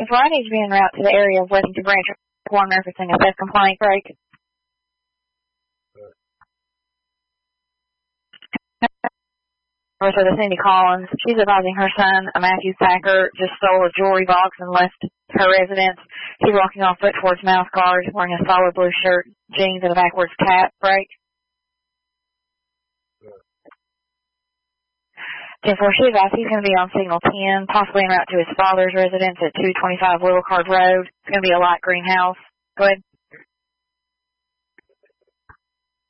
Before I need to be en route to the area of Westington Branch, one referencing a theft complaint, break. So to Cindy Collins, she's advising her son, a Matthew Thacker, just stole a jewelry box and left her residence. He's walking on foot towards Mouse Guard, wearing a solid blue shirt, jeans, and a backwards cap. Break. 10-4, she advised he's going to be on signal 10, possibly en route to his father's residence at 225 Willow Card Road. It's going to be a light green house. Go ahead.